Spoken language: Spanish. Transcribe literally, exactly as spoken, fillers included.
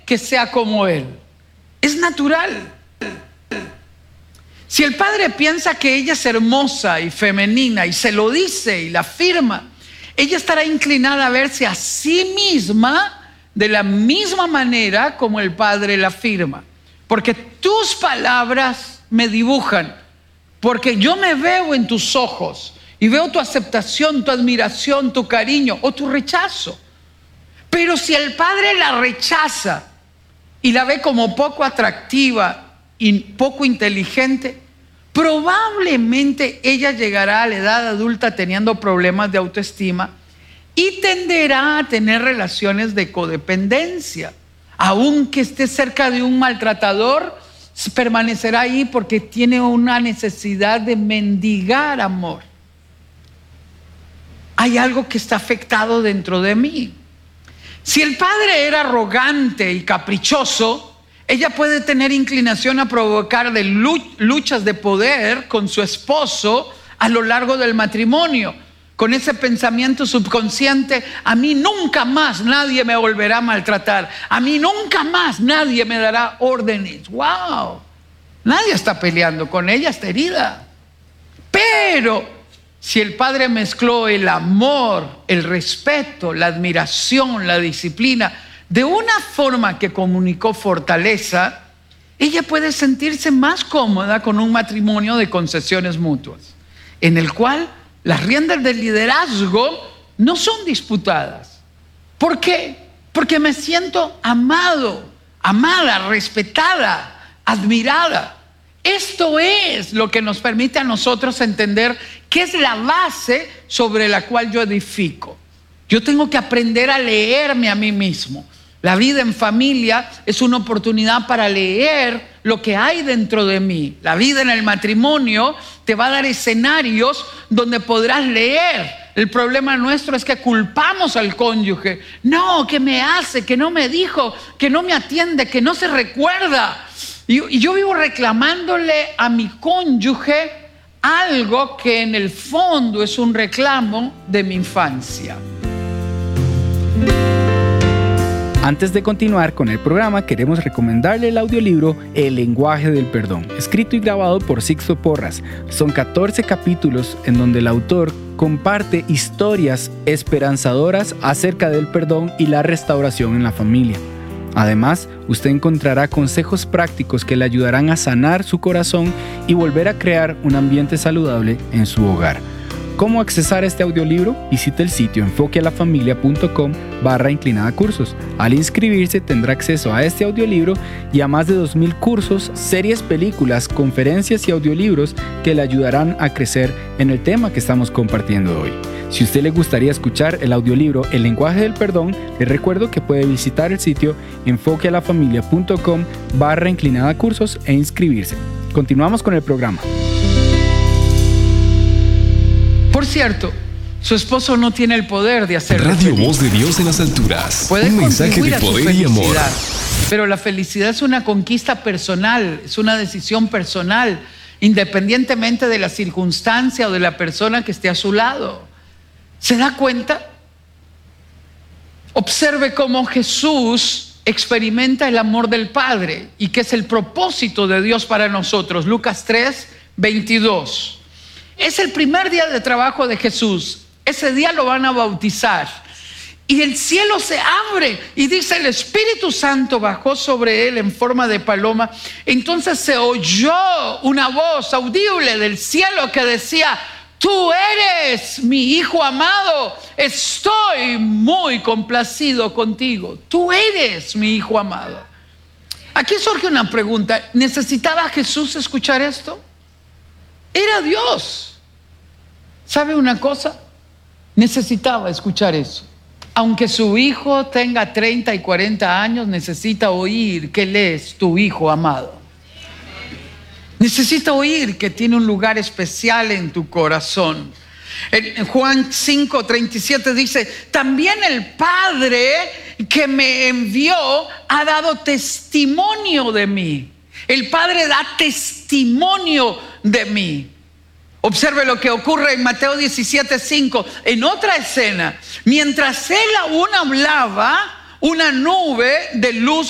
que sea como Él. Es natural. Si el padre piensa que ella es hermosa y femenina y se lo dice y la afirma, ella estará inclinada a verse a sí misma de la misma manera como el padre la afirma. Porque tus palabras me dibujan, porque yo me veo en tus ojos y veo tu aceptación, tu admiración, tu cariño o tu rechazo. Pero si el padre la rechaza y la ve como poco atractiva y poco inteligente, probablemente ella llegará a la edad adulta teniendo problemas de autoestima y tenderá a tener relaciones de codependencia. Aunque esté cerca de un maltratador, permanecerá ahí porque tiene una necesidad de mendigar amor. Hay algo que está afectado dentro de mí. Si el padre era arrogante y caprichoso, ella puede tener inclinación a provocar de luchas de poder con su esposo a lo largo del matrimonio, con ese pensamiento subconsciente: a mí nunca más nadie me volverá a maltratar, a mí nunca más nadie me dará órdenes. ¡Wow! Nadie está peleando con ella, está herida. Pero si el padre mezcló el amor, el respeto, la admiración, la disciplina de una forma que comunicó fortaleza, ella puede sentirse más cómoda con un matrimonio de concesiones mutuas, en el cual las riendas del liderazgo no son disputadas. ¿Por qué? Porque me siento amado, amada, respetada, admirada. Esto es lo que nos permite a nosotros entender qué es la base sobre la cual yo edifico. Yo tengo que aprender a leerme a mí mismo. La vida en familia es una oportunidad para leer lo que hay dentro de mí. La vida en el matrimonio te va a dar escenarios donde podrás leer. El problema nuestro es que culpamos al cónyuge. No, que me hace, que no me dijo, que no me atiende, que no se recuerda. Y, y yo vivo reclamándole a mi cónyuge algo que en el fondo es un reclamo de mi infancia. Antes de continuar con el programa, queremos recomendarle el audiolibro El lenguaje del perdón, escrito y grabado por Sixto Porras. Son catorce capítulos en donde el autor comparte historias esperanzadoras acerca del perdón y la restauración en la familia. Además, usted encontrará consejos prácticos que le ayudarán a sanar su corazón y volver a crear un ambiente saludable en su hogar. ¿Cómo accesar este audiolibro? Visite el sitio enfoquealafamilia.com barra inclinada cursos. Al inscribirse tendrá acceso a este audiolibro y a más de dos mil cursos, series, películas, conferencias y audiolibros que le ayudarán a crecer en el tema que estamos compartiendo hoy. Si a usted le gustaría escuchar el audiolibro El lenguaje del perdón, le recuerdo que puede visitar el sitio enfoquealafamilia.com barra inclinada cursos e inscribirse. Continuamos con el programa. Por cierto, su esposo no tiene el poder de hacer Radio feliz. Voz de Dios en las alturas. Puede un mensaje de poder y amor. Pero la felicidad es una conquista personal, es una decisión personal, independientemente de la circunstancia o de la persona que esté a su lado. ¿Se da cuenta? Observe cómo Jesús experimenta el amor del Padre y que es el propósito de Dios para nosotros. Lucas tres, veintidós. Es el primer día de trabajo de Jesús. Ese día lo van a bautizar. Y el cielo se abre y dice: el Espíritu Santo bajó sobre él en forma de paloma. Entonces se oyó una voz audible del cielo que decía: tú eres mi Hijo amado, estoy muy complacido contigo. Tú eres mi Hijo amado. Aquí surge una pregunta: ¿necesitaba Jesús escuchar esto? Era Dios. ¿Sabe una cosa? Necesitaba escuchar eso. Aunque su hijo tenga treinta y cuarenta años, necesita oír que él es tu Hijo amado. Necesita oír que tiene un lugar especial en tu corazón. En Juan cinco, treinta y siete dice: también el Padre que me envió ha dado testimonio de mí. El Padre da testimonio de mí. Observe lo que ocurre en Mateo diecisiete, cinco. En otra escena, mientras él aún hablaba, una nube de luz